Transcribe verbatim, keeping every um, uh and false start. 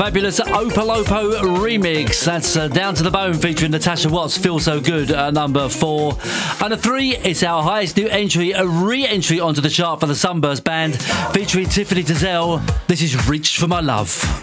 fabulous Opolopo remix. That's uh, Down to the Bone featuring Natasha Watts, Feel So Good at number four. And at three, it's our highest new entry, a re-entry onto the chart for the Sunburst Band featuring Tiffany Tazell. This is Reach for My Love.